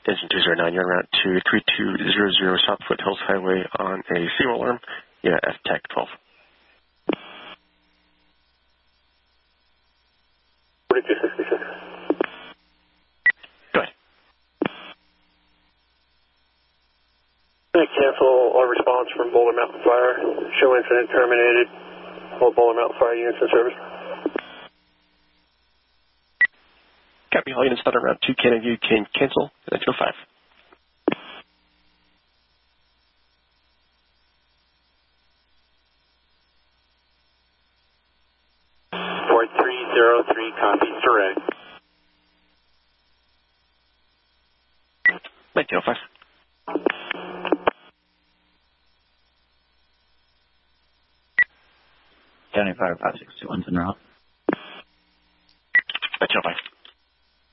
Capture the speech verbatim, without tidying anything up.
Engine two zero nine, you're en route to three two zero zero South Foothills Highway on a SeaWorld alarm. Yeah, F TAC twelve. forty-two sixty-six. Go ahead. Going to cancel all response from Boulder Mountain Fire. Show incident terminated. All Boulder Mountain Fire units in service. Copy, all units not en route to Cannon View can cancel. That's oh five. four three zero three, copy, direct. nineteen oh five. County Fire five six two one's en route. nineteen oh five.